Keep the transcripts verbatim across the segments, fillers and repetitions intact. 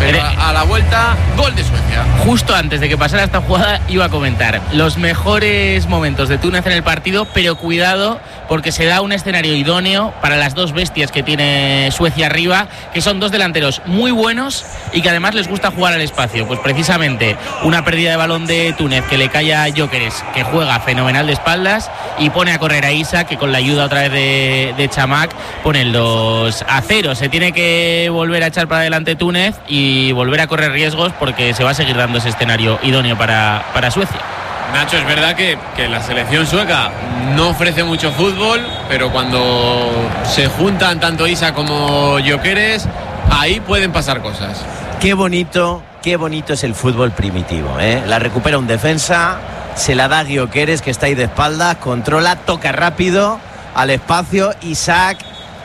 pero a, a la vuelta, gol de Suecia. Justo antes de que pasara esta jugada iba a comentar los mejores momentos de Túnez en el partido, pero cuidado porque se da un escenario idóneo para las dos bestias que tiene Suecia arriba, que son dos delanteros muy buenos y que además les gusta jugar al espacio. Pues precisamente una pérdida de balón de Túnez que le cae a Gyökeres, que juega fenomenal de espaldas, y pone a correr a Isa, que con la ayuda otra vez de, de Chamakh pone el dos a cero. Se tiene que volver a echar para adelante Túnez y volver a correr riesgos porque se va a seguir dando ese escenario idóneo para, para Suecia. Nacho, es verdad que, que la selección sueca no ofrece mucho fútbol, pero cuando se juntan tanto Isa como Gyökeres, ahí pueden pasar cosas. Qué bonito, qué bonito es el fútbol primitivo, ¿eh? La recupera un defensa, se la da a Gyökeres, que está ahí de espaldas, controla, toca rápido al espacio, Isaac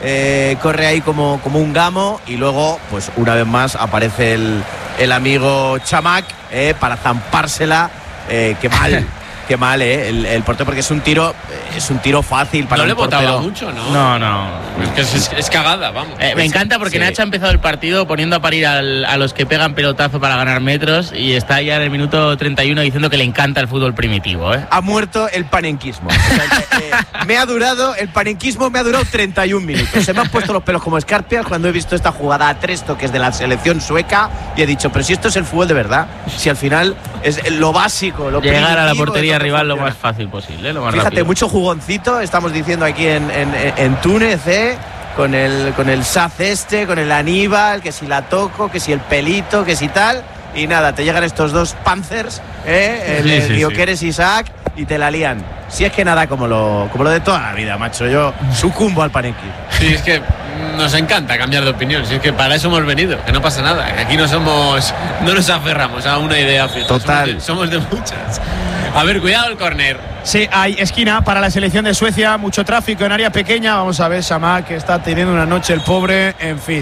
eh, corre ahí como, como un gamo, y luego, pues una vez más, aparece el, el amigo Chamakh eh, para zampársela. Eh, qué mal, qué mal, eh, el, el portero, porque es un tiro, es un tiro fácil para no un le portero. botaba mucho, ¿no? No, no. Es que es, es, es cagada, vamos. Eh, me encanta porque sí. Nacho ha empezado el partido poniendo a parir al, a los que pegan pelotazo para ganar metros, y está ya en el minuto treinta y uno diciendo que le encanta el fútbol primitivo, ¿eh? Ha muerto el panenquismo. O sea, eh, me ha durado, el panenquismo me ha durado treinta y un minutos. Se me han puesto los pelos como escarpias cuando he visto esta jugada a tres toques de la selección sueca, y he dicho, pero si esto es el fútbol de verdad, si al final es lo básico, lo llegar a la portería rival lo más fácil posible, lo más Fíjate, rápido. Mucho jugoncito, estamos diciendo aquí en, en, en Túnez, ¿eh? Con el, con el Saz este, con el Aníbal, que si la toco, que si el pelito, que si tal, y nada, te llegan estos dos Panzers, ¿eh? El, sí, sí, Gyökeres y Isaac, y te la lían. Si es que nada, como lo, como lo de toda la vida, macho, yo sucumbo al panenquismo. Sí, es que nos encanta cambiar de opinión, si es que para eso hemos venido, que no pasa nada, que aquí no somos, no nos aferramos a una idea fija. Total. Somos de, somos de muchas. A ver, cuidado el córner. Sí, hay esquina para la selección de Suecia, mucho tráfico en área pequeña. Vamos a ver, Chamakh, que está teniendo una noche el pobre, en fin.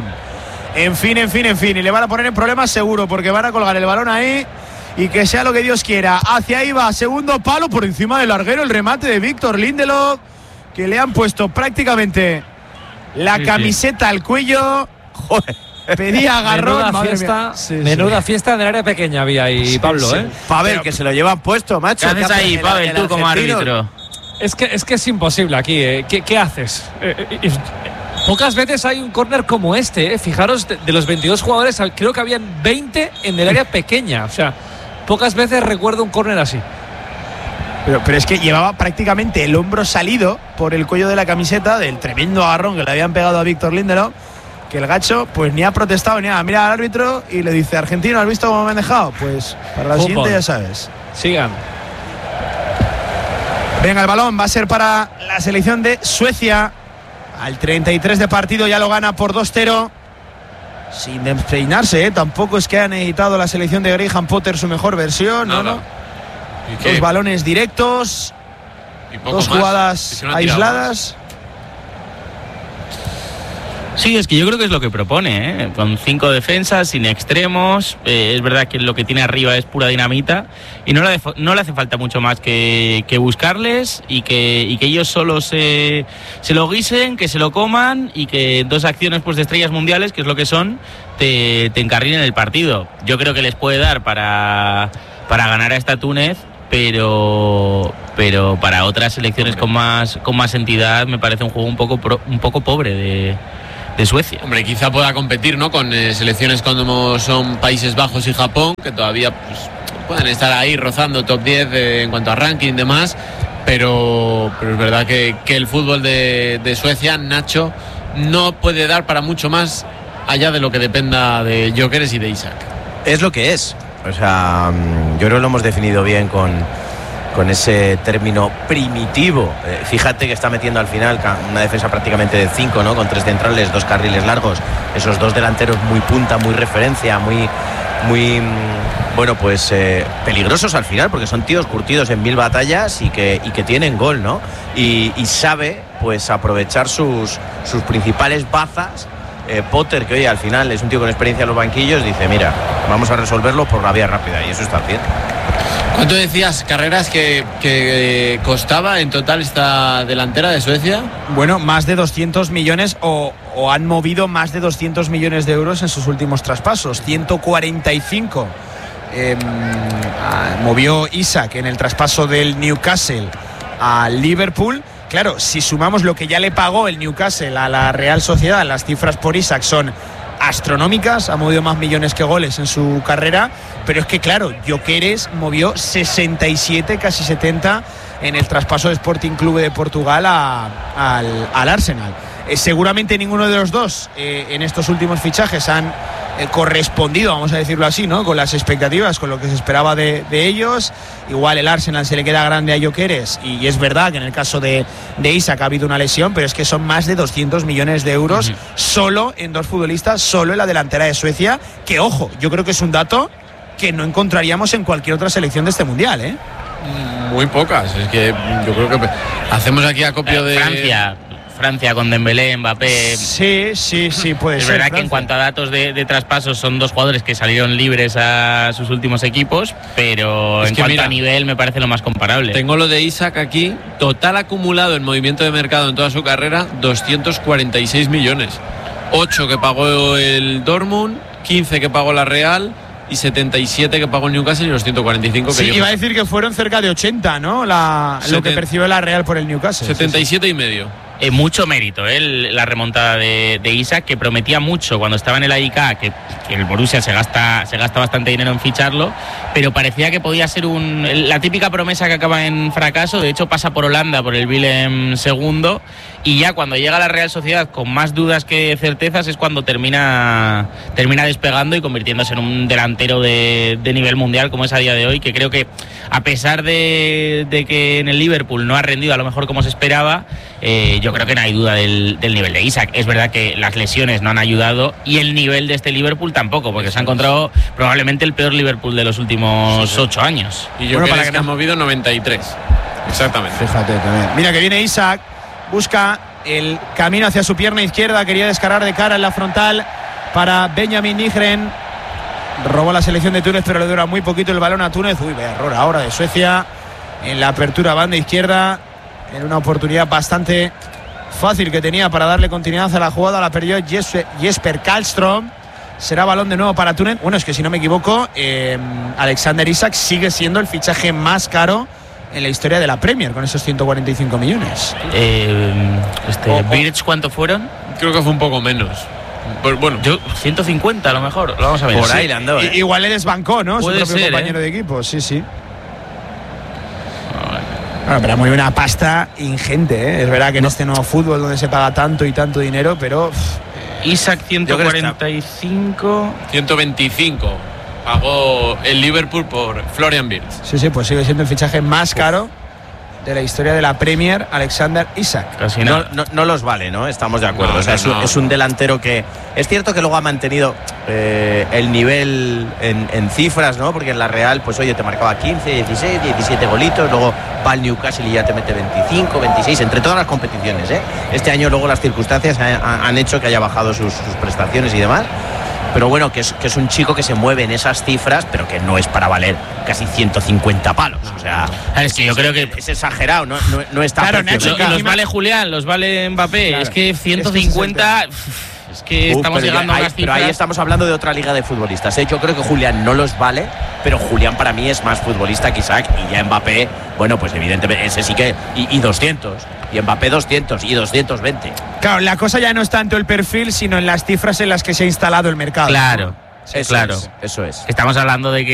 En fin, en fin, en fin. Y le van a poner en problemas seguro, porque van a colgar el balón ahí y que sea lo que Dios quiera. Hacia ahí va, segundo palo por encima del larguero, el remate de Victor Lindelof, que le han puesto prácticamente la sí, camiseta sí. al cuello. Joder. Pedía agarrón. Menuda fiesta, sí, menuda sí. fiesta en el área pequeña había ahí, sí, Pablo, sí. ¿eh? Pavel, que se lo llevan puesto, macho. ¿Qué haces ahí, Pavel, tú como árbitro? Es que, es que es imposible aquí, ¿eh? ¿Qué, qué haces? Eh, eh, pocas veces hay un córner como este, ¿eh? Fijaros, de, de los veintidós jugadores, creo que habían veinte en el área pequeña. O sea, pocas veces recuerdo un córner así. Pero, pero es que llevaba prácticamente el hombro salido por el cuello de la camiseta del tremendo agarrón que le habían pegado a Victor Lindelof, que el gacho pues ni ha protestado ni nada. Mira al árbitro y le dice: argentino, ¿has visto cómo me han dejado? Pues para la Fútbol. Siguiente ya sabes. Sigan. Venga, el balón va a ser para la selección de Suecia. Al treinta y tres de partido ya lo gana por dos cero. Sin despeinarse, ¿eh? Tampoco es que haya necesitado la selección de Graham Potter su mejor versión, ¿no? no. Dos balones directos, dos más. Jugadas aisladas. Sí, es que yo creo que es lo que propone, ¿eh? Con cinco defensas, sin extremos. Eh, es verdad que lo que tiene arriba es pura dinamita y no le, no le hace falta mucho más que, que buscarles y que, y que ellos solo se, se lo guisen, que se lo coman y que dos acciones pues de estrellas mundiales, que es lo que son, te, te encarrilen el partido. Yo creo que les puede dar para, para ganar a esta Túnez, pero pero para otras selecciones con más, con más entidad me parece un juego un poco, pro, un poco pobre de... de Suecia. Hombre, quizá pueda competir, ¿no? Con eh, selecciones como son Países Bajos y Japón, que todavía pues, pueden estar ahí rozando top diez eh, en cuanto a ranking y demás, pero, pero es verdad que, que el fútbol de, de Suecia, Nacho, no puede dar para mucho más allá de lo que dependa de Gyökeres y de Isaac. Es lo que es. O sea, yo creo que lo hemos definido bien con... con ese término primitivo. Eh, fíjate que está metiendo al final una defensa prácticamente de cinco, ¿no? Con tres centrales, dos carriles largos, esos dos delanteros muy punta, muy referencia, muy, muy bueno, pues eh, peligrosos al final, porque son tíos curtidos en mil batallas y que, y que tienen gol, ¿no? Y, y sabe, pues, aprovechar sus, sus principales bazas. Eh, Potter, que hoy al final es un tío con experiencia en los banquillos, dice: mira, vamos a resolverlo por la vía rápida, y eso está bien. ¿Cuánto decías, Carreras, que, que costaba en total esta delantera de Suecia? Bueno, más de doscientos millones o, o han movido más de doscientos millones de euros en sus últimos traspasos. ciento cuarenta y cinco eh, a, movió Isak en el traspaso del Newcastle al Liverpool. Claro, si sumamos lo que ya le pagó el Newcastle a la Real Sociedad, las cifras por Isak son astronómicas, ha movido más millones que goles en su carrera, pero es que claro, Gyökeres movió sesenta y siete, casi setenta en el traspaso de Sporting Clube de Portugal a, al, al Arsenal. Eh, seguramente ninguno de los dos eh, en estos últimos fichajes han eh, correspondido, vamos a decirlo así, ¿no?, con las expectativas, con lo que se esperaba de, de ellos. Igual el Arsenal se le queda grande a Gyökeres y, y es verdad que en el caso de, de Isak ha habido una lesión, pero es que son más de doscientos millones de euros uh-huh. solo en dos futbolistas, solo en la delantera de Suecia, que ojo, yo creo que es un dato que no encontraríamos en cualquier otra selección de este mundial, ¿eh? Muy pocas, es que yo creo que hacemos aquí acopio de Francia. Francia con Dembélé, Mbappé. Sí, sí, sí, puede es ser. Es verdad Francia. que en cuanto a datos de, de traspasos son dos jugadores que salieron libres a sus últimos equipos, pero es en que cuanto mira, a nivel me parece lo más comparable. Tengo lo de Isak aquí, total acumulado en movimiento de mercado en toda su carrera, doscientos cuarenta y seis millones. ocho que pagó el Dortmund, quince que pagó la Real y setenta y siete que pagó el Newcastle y los ciento cuarenta y cinco que sí, llegó. iba a decir que fueron cerca de ochenta, ¿no? La, lo que percibió la Real por el Newcastle. setenta y siete sí, sí. y medio. Eh, mucho mérito eh, la remontada de, de Isak, que prometía mucho cuando estaba en el A I K, que, que el Borussia se gasta, se gasta bastante dinero en ficharlo, pero parecía que podía ser un, la típica promesa que acaba en fracaso. De hecho pasa por Holanda, por el Willem segundo, y ya cuando llega a la Real Sociedad con más dudas que certezas es cuando termina, termina despegando y convirtiéndose en un delantero de, de nivel mundial como es a día de hoy, que creo que a pesar de, de que en el Liverpool no ha rendido a lo mejor como se esperaba, eh, yo creo que no hay duda del, del nivel de Isak. Es verdad que las lesiones no han ayudado y el nivel de este Liverpool tampoco, porque se ha encontrado probablemente el peor Liverpool de los últimos sí, sí. ocho años. Y yo bueno, creo que, que han movido noventa y tres. Exactamente. Fíjate también. Mira que viene Isak, busca el camino hacia su pierna izquierda, quería descargar de cara en la frontal para Benjamin Nygren. Robó la selección de Túnez, pero le dura muy poquito el balón a Túnez. Uy, vaya error ahora de Suecia en la apertura banda izquierda. En una oportunidad bastante fácil que tenía para darle continuidad a la jugada, la perdió Jesper Karlström. Será balón de nuevo para Túnez. Bueno, es que si no me equivoco, eh, Alexander Isak sigue siendo el fichaje más caro en la historia de la Premier, con esos ciento cuarenta y cinco millones. Eh, este, oh, oh. ¿Birch cuánto fueron? Creo que fue un poco menos. Pues bueno, yo ciento cincuenta a lo mejor, lo vamos a ver. Por sí. ahí le andó, ¿eh? Igual le desbancó, ¿no? Puede Su propio ser, compañero ¿eh? de equipo, sí, sí. Bueno, pero muy una pasta ingente, ¿eh? Es verdad que en este nuevo fútbol donde se paga tanto y tanto dinero, pero... Pff, Isak ciento cuarenta y cinco. ciento veinticinco pagó el Liverpool por Florian Wirtz. Sí, sí, pues sigue siendo el fichaje más caro de la historia de la Premier, Alexander Isak. Casi no, no, no los vale, ¿no? Estamos de acuerdo. No, o sea, no, es, un, no. es un delantero que es cierto que luego ha mantenido eh, el nivel en, en cifras, ¿no? Porque en la Real, pues oye, te marcaba quince, dieciséis, diecisiete golitos, luego va al Newcastle y ya te mete veinticinco, veintiséis, entre todas las competiciones, ¿eh? Este año luego las circunstancias ha, han hecho que haya bajado sus, sus prestaciones y demás. Pero bueno, que es, que es un chico que se mueve en esas cifras, pero que no es para valer casi ciento cincuenta palos. O sea, es que yo es, creo que es exagerado, no, no, no está claro, perfecto. Nacho, los vale Julián, los vale Mbappé. Claro. Es que ciento cincuenta. Es que Uh, estamos pero llegando ahí, a las pero cifras. ahí estamos hablando de otra liga de futbolistas, ¿eh? Yo creo que Julián no los vale, pero Julián para mí es más futbolista que Isak. Y ya Mbappé, bueno, pues evidentemente ese sí que. Y, y doscientos. Y Mbappé doscientos y doscientos veinte. Claro, la cosa ya no es tanto el perfil, sino en las cifras en las que se ha instalado el mercado. Claro, Eso claro. es, eso es. Estamos hablando de que